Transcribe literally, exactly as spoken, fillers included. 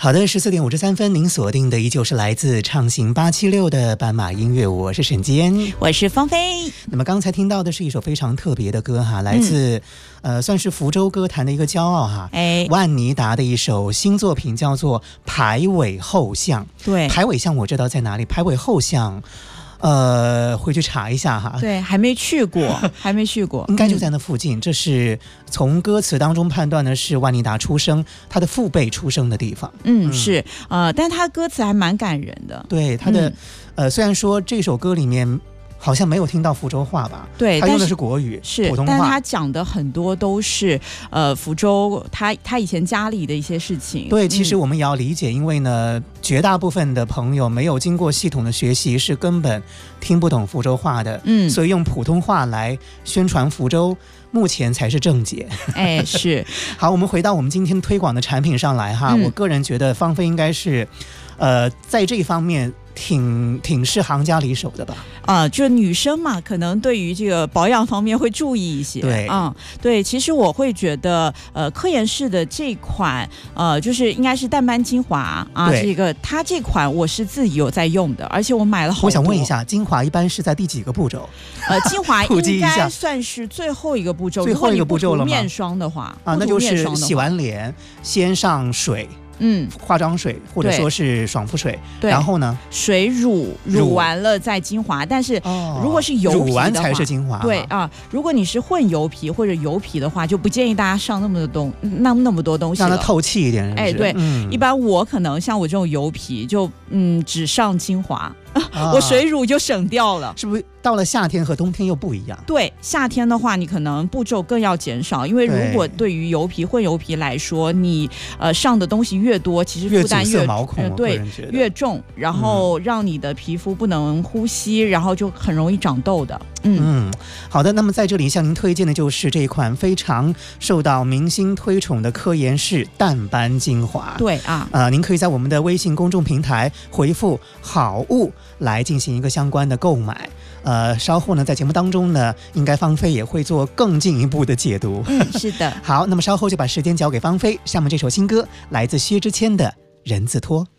好的，十四点五十三分，您锁定的依旧是来自畅行八七六的斑马音乐，我是沈坚， 我是芳菲。 那么刚才听到的是一首非常特别的歌哈，来自、嗯、呃，算是福州歌坛的一个骄傲哈，哎，万妮达的一首新作品叫做《排尾后巷》。对，排尾巷我知道在哪里，排尾后巷。呃，回去查一下哈。 对，还没去过，还没去过， 应该就在那附近。嗯、这是从歌词当中判断的是万妮达出生，她的父辈出生的地方。 嗯，嗯是，呃，但她歌词还蛮感人的。 对，她的、嗯、呃，虽然说这首歌里面好像没有听到福州话吧？ 对， 他用的是国语， 是普通话， 但他讲的很多都是呃福州他他以前家里的一些事情。 对，其实我们也要理解，嗯、因为呢，绝大部分的朋友没有经过系统的学习，是根本听不懂福州话的。嗯，所以用普通话来宣传福州，目前才是正解。 哎，是。 好，我们回到我们今天推广的产品上来哈。嗯、我个人觉得芳菲应该是，呃，在这一方面。挺挺是行家里手的吧？ 啊、呃，就是女生嘛，可能对于这个保养方面会注意一些。 对， 嗯，对，其实我会觉得，呃，科颜氏的这款，呃，就是应该是淡斑精华啊，这个它这款我是自己有在用的，而且我买了好多。 我想问一下，精华一般是在第几个步骤？ 呃，精华应该算是最后一个步骤， 最后一个步骤了吗？ 如果你不涂面霜的话， 啊，那就是洗完脸先上水。嗯，化妆水或者说是爽肤水，然后呢， 水乳乳完了再精华。但是如果是油皮的话， 乳完才是精华。 对啊，如果你是混油皮或者油皮的话，就不建议大家上那么多东那那么多东西了， 让它透气一点是不是。 哎，对、 嗯， 一般我可能像我这种油皮就嗯只上精华。啊、我水乳就省掉了， 是不是？到了夏天和冬天又不一样。 对，夏天的话，你可能步骤更要减少，因为如果对于油皮、混油皮来说，你呃上的东西越多，其实负担越越阻塞毛孔、呃， 对，越重，然后让你的皮肤不能呼吸，嗯、然后就很容易长痘的。嗯嗯，好的。那么在这里向您推荐的就是这一款非常受到明星推崇的科颜氏淡斑精华。 对啊， 呃，您可以在我们的微信公众平台回复“好物”来进行一个相关的购买。呃，稍后呢，在节目当中呢，应该芳菲也会做更进一步的解读。 嗯，是的。 好，那么稍后就把时间交给芳菲。下面这首新歌来自薛之谦的《人字拖》。